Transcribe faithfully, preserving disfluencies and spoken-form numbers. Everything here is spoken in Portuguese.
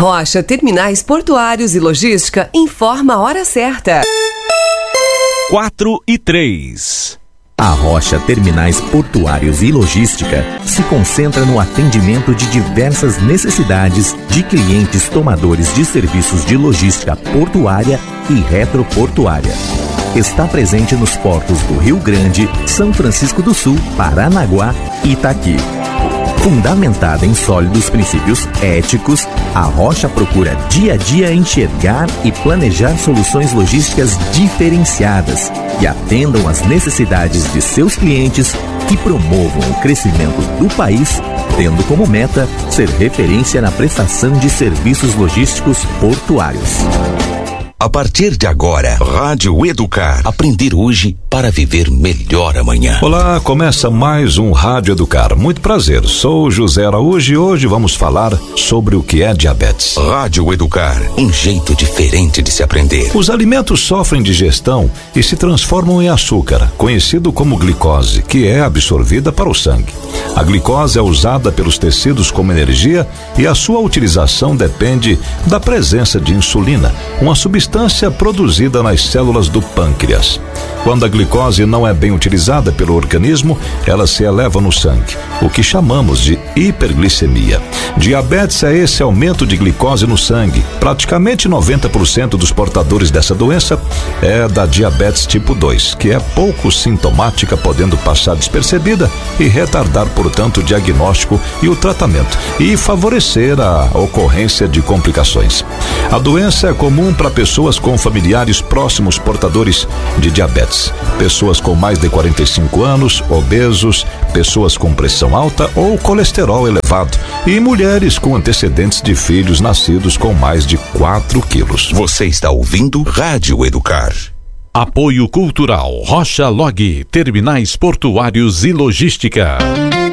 Rocha Terminais Portuários e Logística informa a hora certa. quatro e três. A Rocha Terminais Portuários e Logística se concentra no atendimento de diversas necessidades de clientes tomadores de serviços de logística portuária e retroportuária. Está presente nos portos do Rio Grande, São Francisco do Sul, Paranaguá e Itaqui. Fundamentada em sólidos princípios éticos, a Rocha procura dia a dia enxergar e planejar soluções logísticas diferenciadas que atendam às necessidades de seus clientes, que promovam o crescimento do país, tendo como meta ser referência na prestação de serviços logísticos portuários. A partir de agora, Rádio Educar. Aprender hoje para viver melhor amanhã. Olá, começa mais um Rádio Educar. Muito prazer, sou José Araújo e hoje vamos falar sobre o que é diabetes. Rádio Educar, um jeito diferente de se aprender. Os alimentos sofrem digestão e se transformam em açúcar, conhecido como glicose, que é absorvida para o sangue. A glicose é usada pelos tecidos como energia e a sua utilização depende da presença de insulina, uma substância produzida nas células do pâncreas. Quando a glicose não é bem utilizada pelo organismo, ela se eleva no sangue, o que chamamos de hiperglicemia. Diabetes é esse aumento de glicose no sangue. Praticamente noventa por cento dos portadores dessa doença é da diabetes tipo dois, que é pouco sintomática, podendo passar despercebida e retardar, portanto, o diagnóstico e o tratamento e favorecer a ocorrência de complicações. A doença é comum para pessoas com familiares próximos portadores de diabetes, pessoas com mais de quarenta e cinco anos, obesos, pessoas com pressão alta ou colesterol elevado e mulheres com antecedentes de filhos nascidos com mais de quatro quilos. Você está ouvindo Rádio Educar. Apoio Cultural Rocha Log, Terminais Portuários e Logística.